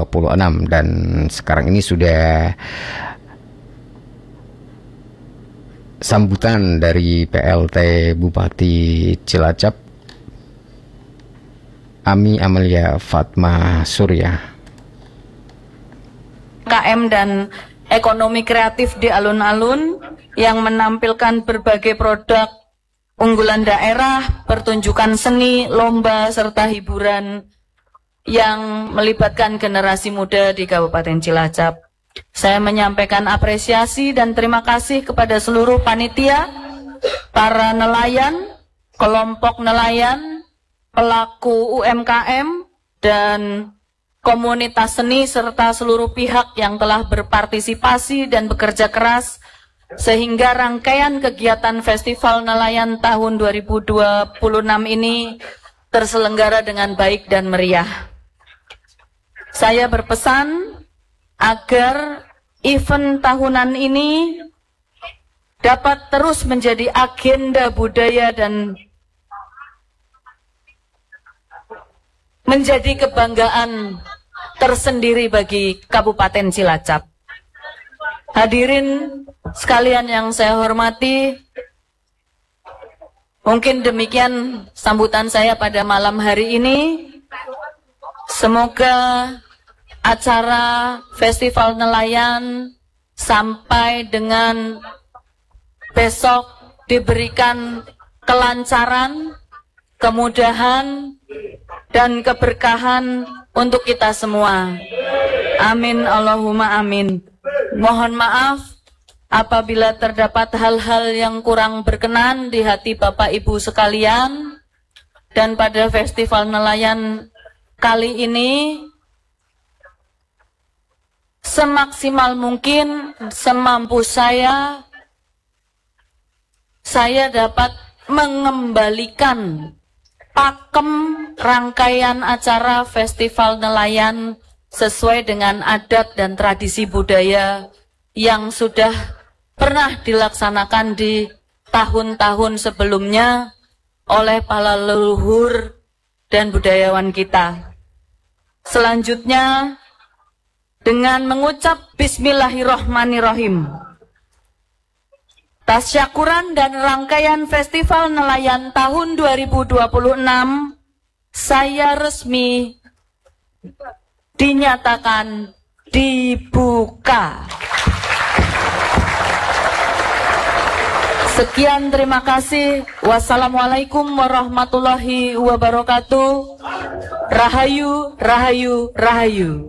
2026, dan sekarang ini sudah sambutan dari PLT Bupati Cilacap, Ami Amalia Fatma Surya. KM dan ekonomi kreatif di alun-alun yang menampilkan berbagai produk unggulan daerah, pertunjukan seni, lomba, serta hiburan yang melibatkan generasi muda di Kabupaten Cilacap. Saya menyampaikan apresiasi dan terima kasih kepada seluruh panitia, para nelayan, kelompok nelayan, pelaku UMKM, dan komunitas seni, serta seluruh pihak yang telah berpartisipasi dan bekerja keras sehingga rangkaian kegiatan Festival Nelayan tahun 2026 ini terselenggara dengan baik dan meriah. Saya berpesan agar event tahunan ini dapat terus menjadi agenda budaya dan menjadi kebanggaan tersendiri bagi Kabupaten Cilacap. Hadirin sekalian yang saya hormati, mungkin demikian sambutan saya pada malam hari ini. Semoga acara Festival Nelayan sampai dengan besok diberikan kelancaran, kemudahan, dan keberkahan untuk kita semua. Amin, Allahumma amin. Mohon maaf apabila terdapat hal-hal yang kurang berkenan di hati Bapak Ibu sekalian. Dan pada Festival Nelayan kali ini, semaksimal mungkin, semampu saya dapat mengembalikan pakem rangkaian acara Festival Nelayan sesuai dengan adat dan tradisi budaya yang sudah pernah dilaksanakan di tahun-tahun sebelumnya oleh para leluhur dan budayawan kita. Selanjutnya, dengan mengucap Bismillahirrohmanirrohim, tasyakuran dan rangkaian Festival Nelayan tahun 2026 saya resmi dinyatakan dibuka. Sekian, terima kasih. Wassalamualaikum warahmatullahi wabarakatuh. Rahayu, rahayu, rahayu.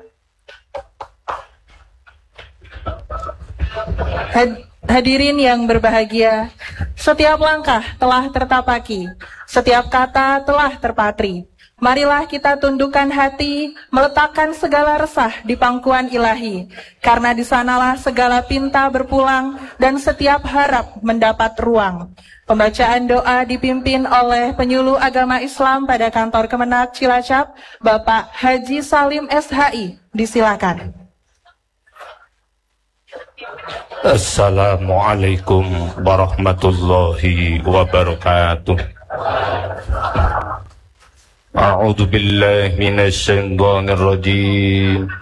Hadirin yang berbahagia, setiap langkah telah tertapaki, setiap kata telah terpatri. Marilah kita tundukkan hati, meletakkan segala resah di pangkuan ilahi, karena di sanalah segala pinta berpulang dan setiap harap mendapat ruang. Pembacaan doa dipimpin oleh penyuluh agama Islam pada kantor Kemenak Cilacap, Bapak Haji Salim SHI. Disilakan. Assalamualaikum warahmatullahi wabarakatuh. A'udzu billahi minasy syaithanir rajim.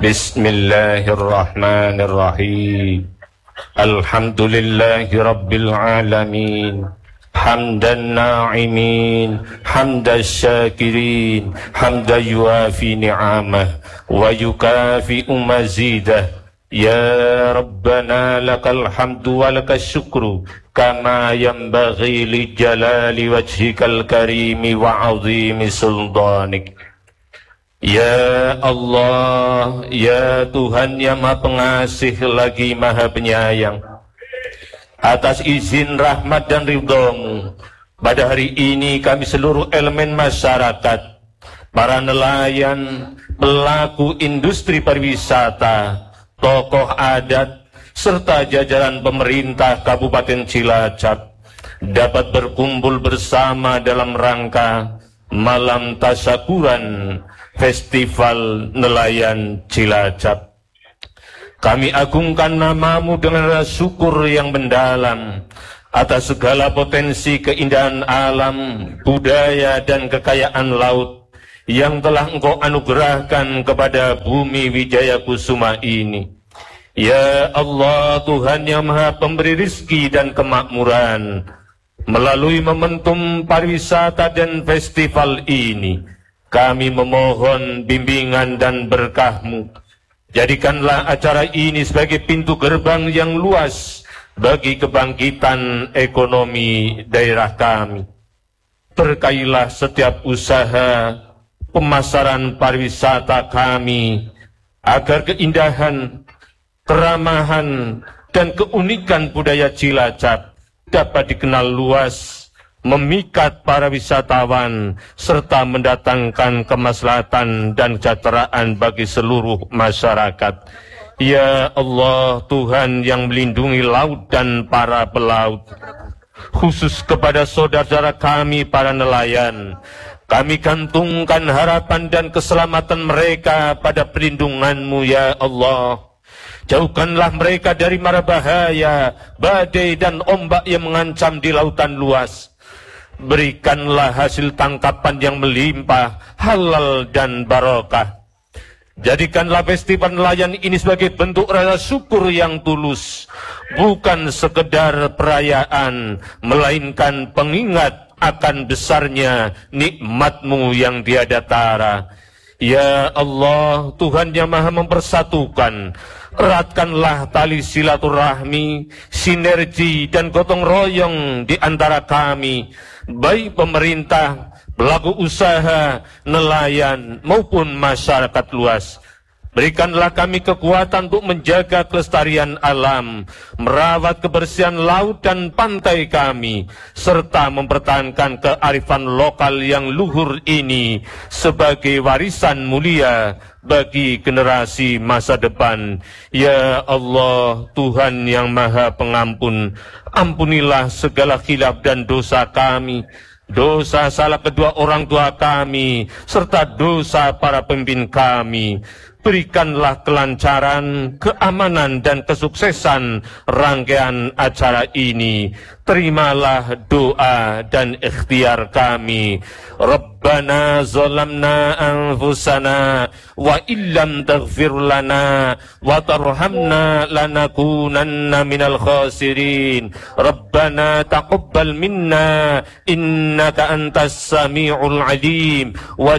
Bismillahirrahmanirrahim. Alhamdulillahi rabbil alamin. Hamdan na'imin, hamdan syakirin, hamdan yuafi ni'amah wa yukafi'u mazidah. Ya Rabbana lakal hamdu wa lakal syukru kama yanbaghi li jalali wajhikal karimi wa azimi sultanik. Ya Allah, ya Tuhan yang Maha Pengasih lagi Maha Penyayang, atas izin rahmat dan ridha-Mu, pada hari ini kami seluruh elemen masyarakat, para nelayan, pelaku industri pariwisata, tokoh adat, serta jajaran pemerintah Kabupaten Cilacap dapat berkumpul bersama dalam rangka Malam Tasyakuran Festival Nelayan Cilacap. Kami agungkan nama-Mu dengan rasa syukur yang mendalam atas segala potensi keindahan alam, budaya, dan kekayaan laut yang telah Engkau anugerahkan kepada bumi Wijaya Kusuma ini. Ya Allah, Tuhan yang Maha Pemberi rizki dan kemakmuran, melalui momentum pariwisata dan festival ini, kami memohon bimbingan dan berkah-Mu. Jadikanlah acara ini sebagai pintu gerbang yang luas bagi kebangkitan ekonomi daerah kami. Berkailah setiap usaha pemasaran pariwisata kami, agar keindahan, keramahan, dan keunikan budaya Cilacap dapat dikenal luas, memikat para wisatawan, serta mendatangkan kemaslahatan dan kesejahteraan bagi seluruh masyarakat. Ya Allah, Tuhan yang melindungi laut dan para pelaut, khusus kepada saudara-saudara kami para nelayan, kami gantungkan harapan dan keselamatan mereka pada perlindungan-Mu, ya Allah. Jauhkanlah mereka dari mara bahaya, badai dan ombak yang mengancam di lautan luas. Berikanlah hasil tangkapan yang melimpah, halal dan barokah. Jadikanlah festival nelayan ini sebagai bentuk rasa syukur yang tulus, bukan sekedar perayaan, melainkan pengingat akan besarnya nikmat-Mu yang tiada tara. Ya Allah, Tuhan yang Maha mempersatukan, eratkanlah tali silaturahmi, sinergi dan gotong royong di antara kami, baik pemerintah, pelaku usaha, nelayan maupun masyarakat luas. Berikanlah kami kekuatan untuk menjaga kelestarian alam, merawat kebersihan laut dan pantai kami, serta mempertahankan kearifan lokal yang luhur ini sebagai warisan mulia bagi generasi masa depan. Ya Allah, Tuhan yang Maha Pengampun, ampunilah segala khilaf dan dosa kami, dosa salah kedua orang tua kami, serta dosa para pemimpin kami. Berikanlah kelancaran, keamanan dan kesuksesan rangkaian acara ini. Terimalah doa dan ikhtiar kami. Rabbana zalamna anfusana wa illam taghfir lana wa tarhamna lanakunanna minal khasirin. Rabbana taqabbal minna innaka antas sami'ul alim wa